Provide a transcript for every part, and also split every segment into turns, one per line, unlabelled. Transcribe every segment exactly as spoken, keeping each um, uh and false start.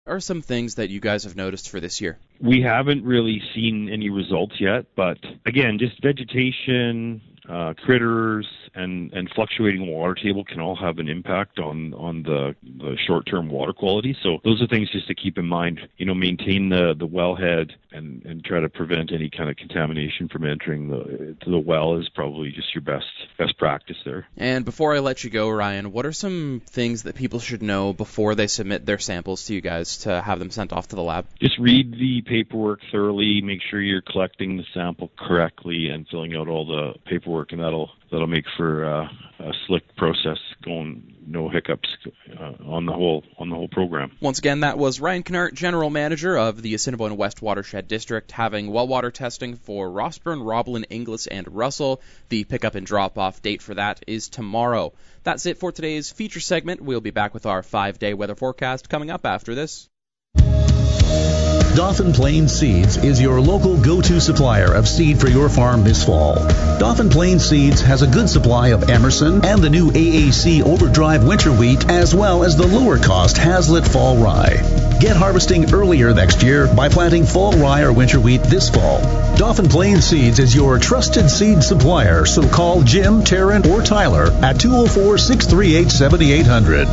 are some things that you guys have noticed for this year?
We haven't really seen any results yet, but again, just vegetation, uh, critters, and, and fluctuating water table can all have an impact on, on the, the short-term water quality. So those are things just to keep in mind. You know, maintain the, the wellhead and, and try to prevent any kind of contamination from entering the to the well is probably just your best best practice there.
And before I let you go, Ryan, what are some things that people should know before they submit their samples to you guys to have them sent off to the lab?
Just read the paperwork thoroughly, make sure you're collecting the sample correctly and filling out all the paperwork, and that'll that'll make for uh, a slick process going, no hiccups uh, on the whole on the whole program.
Once again, that was Ryan Knart, General Manager of the Assiniboine West Watershed District, having well water testing for Rossburn, Roblin, Inglis, and Russell. The pickup and drop-off date for that is tomorrow. That's it for today's feature segment. We'll be back with our five-day weather forecast coming up after this.
Dauphin Plains Seeds is your local go-to supplier of seed for your farm this fall. Dauphin Plains Seeds has a good supply of Emerson and the new A A C Overdrive winter wheat, as well as the lower-cost Hazlitt fall rye. Get harvesting earlier next year by planting fall rye or winter wheat this fall. Dauphin Plains Seeds is your trusted seed supplier, so call Jim, Taryn, or Tyler at two oh four, six three eight, seven eight hundred.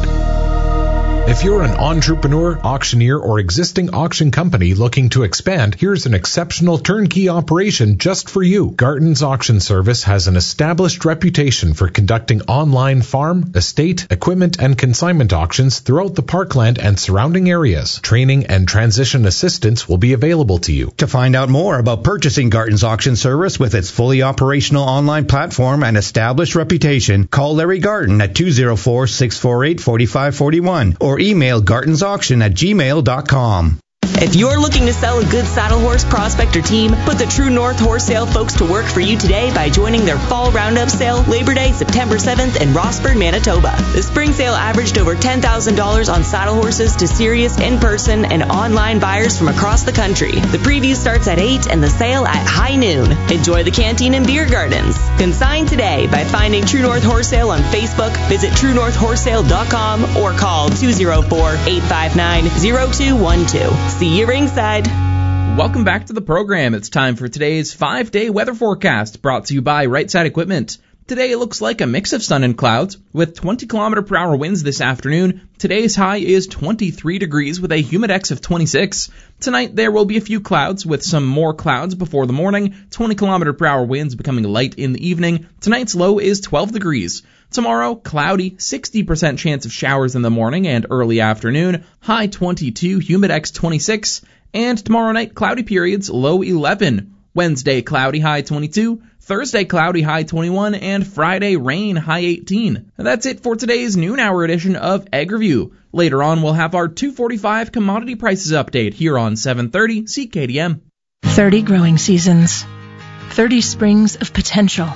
If you're an entrepreneur, auctioneer, or existing auction company looking to expand, here's an exceptional turnkey operation just for you. Garton's Auction Service has an established reputation for conducting online farm, estate, equipment, and consignment auctions throughout the parkland and surrounding areas. Training and transition assistance will be available to you.
To find out more about purchasing Garton's Auction Service with its fully operational online platform and established reputation, call Larry Garton at two oh four, six four eight, four five four one or email gartonsauction at gmail dot com.
If you're looking to sell a good saddle horse prospect or team, put the True North Horse Sale folks to work for you today by joining their Fall Roundup Sale Labor Day, September seventh in Rossburn, Manitoba. The spring sale averaged over ten thousand dollars on saddle horses to serious in-person and online buyers from across the country. The preview starts at eight and the sale at high noon. Enjoy the canteen and beer gardens. Consign today by finding True North Horse Sale on Facebook, visit true north horse sale dot com, or call two oh four, eight five nine, oh two one two. See you ringside.
Welcome back to the program. It's time for today's five-day weather forecast, brought to you by Right Side Equipment. Today it looks like a mix of sun and clouds, with twenty kilometer per hour winds this afternoon. Today's high is twenty-three degrees with a humidex of twenty-six. Tonight there will be a few clouds with some more clouds before the morning. twenty kilometer per hour winds becoming light in the evening. Tonight's low is twelve degrees. Tomorrow, cloudy, sixty percent chance of showers in the morning and early afternoon. High twenty-two, humidex twenty-six. And tomorrow night, cloudy periods, low eleven. Wednesday, cloudy, high twenty-two. Thursday, cloudy, high twenty-one, and Friday, rain, high eighteen. That's it for today's noon hour edition of Ag Review. Later on, we'll have our two forty-five commodity prices update here on seven thirty C K D M.
thirty growing seasons, thirty springs of potential,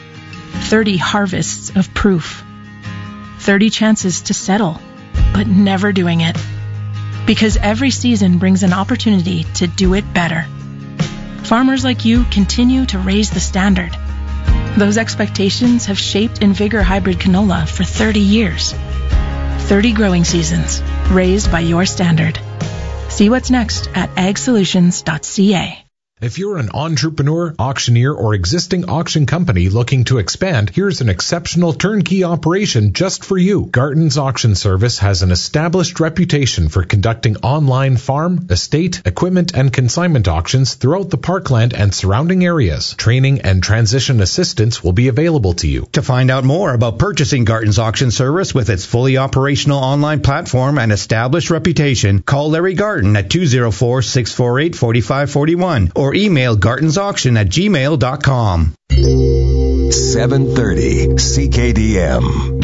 thirty harvests of proof, thirty chances to settle, but never doing it. Because every season brings an opportunity to do it better. Farmers like you continue to raise the standard. Those expectations have shaped InVigor hybrid canola for thirty years. thirty growing seasons, raised by your standard. See what's next at ag solutions dot c a.
If you're an entrepreneur, auctioneer, or existing auction company looking to expand, here's an exceptional turnkey operation just for you. Garton's Auction Service has an established reputation for conducting online farm, estate, equipment, and consignment auctions throughout the parkland and surrounding areas. Training and transition assistance will be available to you.
To find out more about purchasing Garton's Auction Service with its fully operational online platform and established reputation, call Larry Garton at two oh four, six four eight, four five four one or email gartonsauction at gmail dot com.
seven thirty C K D M.